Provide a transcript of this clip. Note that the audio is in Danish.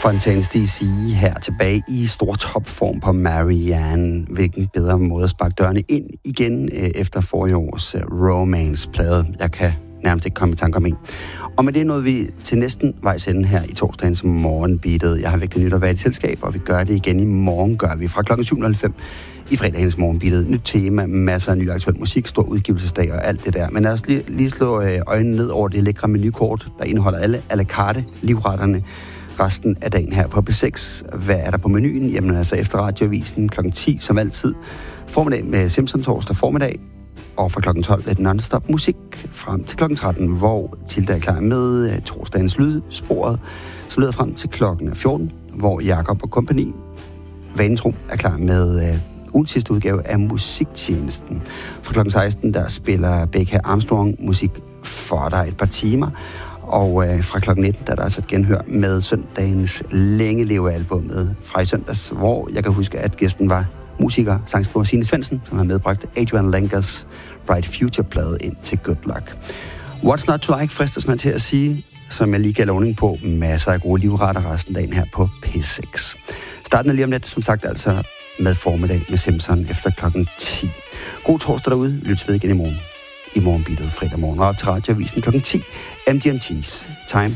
Fontaines DC her tilbage i stor topform på Marianne. Hvilken bedre måde at sparke dørene ind igen efter forrige års Romance-plade. Jeg kan nærmest ikke komme i tanke om en. Og med det nåede vi til næsten vejs ende her i torsdagens morgenbeatet. Jeg har virkelig nyt at være i selskab, og vi gør det igen i morgen, gør vi fra kl. 7.05 i fredagens morgenbeatet. Nyt tema, masser af ny aktuel musik, stor udgivelsesdag og alt det der. Men lad os lige slå øjnene ned over det lækre menukort, der indeholder alle à la carte livretterne resten af dagen her på P6. Hvad er der på menuen? Jamen altså efter radioavisen kl. 10 som altid. Formiddag med Simpson torsdag formiddag. Og fra kl. 12 lidt non-stop musik frem til kl. 13, hvor Tilda er klar med torsdagens lydsporet, som leder frem til kl. 14, hvor Jakob og kompagni vanetro er klar med ugens sidste udgave af Musiktjenesten. Fra kl. 16, der spiller Becca Armstrong musik for dig et par timer. Og fra kl. 19, der er der altså et genhør med søndagens Længe Leve-albummet fra i søndags, hvor jeg kan huske, at gæsten var musiker, sangskriver Signe Svendsen, som har medbragt Adrian Langers Bright Future-plade ind til Good Luck. What's not to like, fristes man til at sige, som jeg lige gav lovning på, masser af gode livretter resten af dagen her på P6. Starten er lige om lidt, som sagt altså med formiddag med Simpson efter klokken 10. God torsdag derude, lyt ved igen i morgen. I morgenbeatet fredag morgen og op til radioavisen klokken 10. MGMT's Time